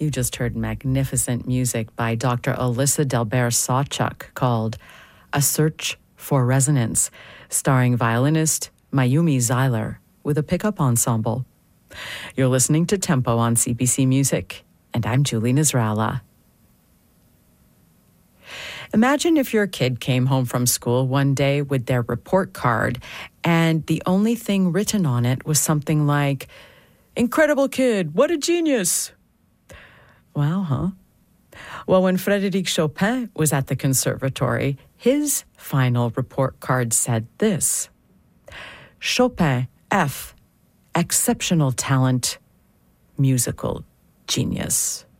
You just heard magnificent music by Dr. Alyssa Delbert-Sawchuk called A Search for Resonance, starring violinist Mayumi Zeiler with a pickup ensemble. You're listening to Tempo on CBC Music, and I'm Julie Nasrallah. Imagine if your kid came home from school one day with their report card, and the only thing written on it was something like, "Incredible kid, what a genius." Wow, huh? Well, when Frédéric Chopin was at the conservatory, his final report card said this: Chopin, F, exceptional talent, musical genius.